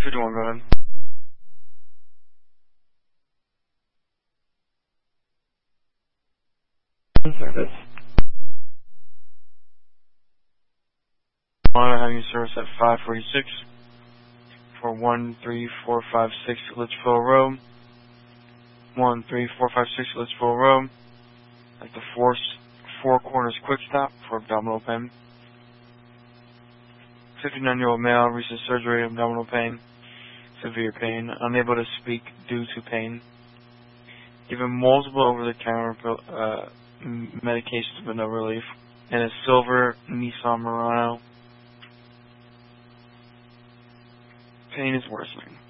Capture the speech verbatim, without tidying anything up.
fifty-one, go ahead. Service. Honor having service at five forty-six for one three four five six Litchfield Road. one three four five six Litchfield Road. At the Force Four Corners Quick Stop for abdominal pain. fifty-nine-year-old male, recent surgery, abdominal pain, severe pain, unable to speak due to pain. Given multiple over-the-counter uh, medications but no relief. And a silver Nissan Murano. Pain is worsening.